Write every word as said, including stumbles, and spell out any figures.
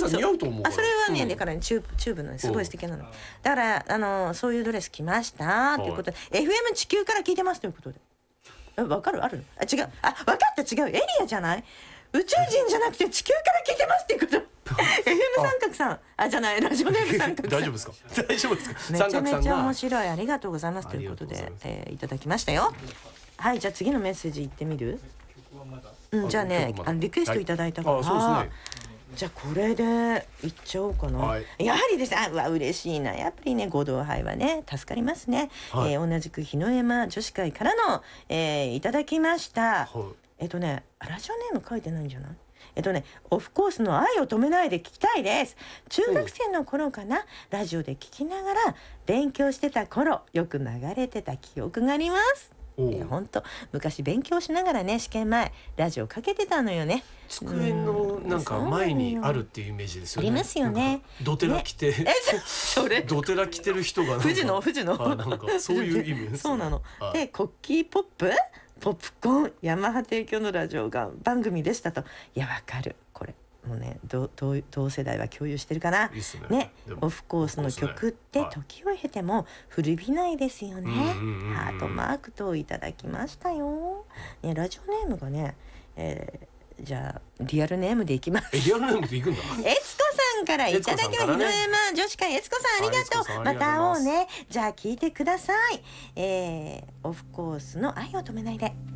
さん似合うと思うから。 あ、それはね、 うん、 だからね、チューブチューブのすごい素敵なの。だからあのそういうドレス着ましたということで、はい、エフエム 地球から聞いてますということで。わかるあるの？あ、違う。あ、分かった違う。エリアじゃない？宇宙人じゃなくて地球から聞いてますっていうこと。エフエム 三角さん、あ、じゃない、ラジオネーム三角さん。 大丈夫ですか？大丈夫ですか？ めちゃめちゃ面白い、ありがとうございますということで、えー、いただきましたよ。はい、じゃあ次のメッセージいってみる？うん、じゃあね、あのリクエストいただいたから、はい、あ、そうですね。じゃあこれでいっちゃおうかな、はい、やはりですね、あ、うわ嬉しいな、やっぱりね合同杯はね助かりますね、はい、えー、同じく日の山女子会からの、えー、いただきました、はい、えっとねラジオネーム書いてないんじゃない？えっとねオフコースの愛を止めないで聞きたいです。中学生の頃かな、ラジオで聞きながら勉強してた頃よく流れてた記憶があります。えー、ほんと昔勉強しながらね試験前ラジオかけてたのよね。 机のなんか前にあるっていうイメージですよね。 ありますよね。 ドテラ着て、ね、えそれドテラ着てる人が富士の富士のあ、なんかそういう意味ですね。 そうなの。でコッキーポップポップコーンヤマハ提供のラジオが番組でしたと。いやわかるこれ。もうね、同, 同世代は共有してるかな。いいっすね。ね、オフコースの曲って時を経ても古びないですよね。ハートマークといただきましたよ。ね、ラジオネームがね、えー、じゃあリアルネームでいきます。 え、リアルネームでいくんだ。 えつこさんからいただきました。日の山女子会えつこさんありがとう。また会おうね。じゃあ聞いてください。えー、オフコースの愛を止めないで。